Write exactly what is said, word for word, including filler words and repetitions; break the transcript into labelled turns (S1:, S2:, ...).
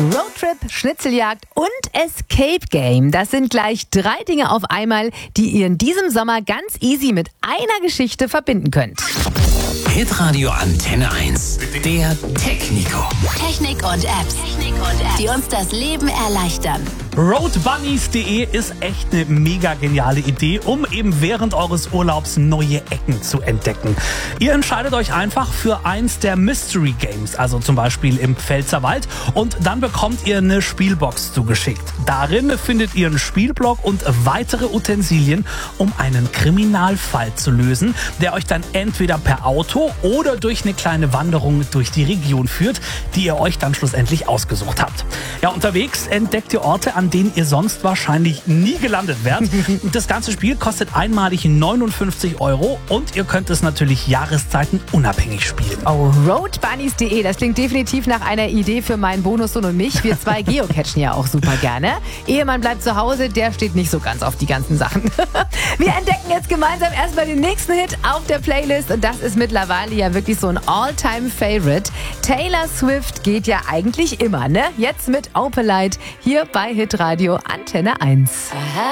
S1: Roadtrip, Schnitzeljagd und Escape Game. Das sind gleich drei Dinge auf einmal, die ihr in diesem Sommer ganz easy mit einer Geschichte verbinden könnt.
S2: Hitradio Antenne eins. Der Technico.
S3: Technik und Apps, Technik und Apps, die uns das Leben erleichtern.
S4: roadbunnies punkt de ist echt eine mega geniale Idee, um eben während eures Urlaubs neue Ecken zu entdecken. Ihr entscheidet euch einfach für eins der Mystery Games, also zum Beispiel im Pfälzerwald, und dann bekommt ihr eine Spielbox zugeschickt. Darin findet ihr einen Spielblock und weitere Utensilien, um einen Kriminalfall zu lösen, der euch dann entweder per Auto oder durch eine kleine Wanderung durch die Region führt, die ihr euch dann schlussendlich ausgesucht habt. Ja, unterwegs entdeckt ihr Orte, an denen ihr sonst wahrscheinlich nie gelandet wärt. Das ganze Spiel kostet einmalig neunundfünfzig Euro und ihr könnt es natürlich Jahreszeiten unabhängig spielen.
S1: Oh, roadbunnies punkt de, das klingt definitiv nach einer Idee für meinen Bonussohn und mich. Wir zwei geocachen ja auch super gerne. Ehemann bleibt zu Hause, der steht nicht so ganz auf die ganzen Sachen. Wir entdecken jetzt gemeinsam erstmal den nächsten Hit auf der Playlist und das ist mittlerweile ja wirklich so ein All-Time-Favorite. Taylor Swift geht ja eigentlich immer, ne? Jetzt mit Opalite hier bei Hitradio Antenne eins.
S3: Aha.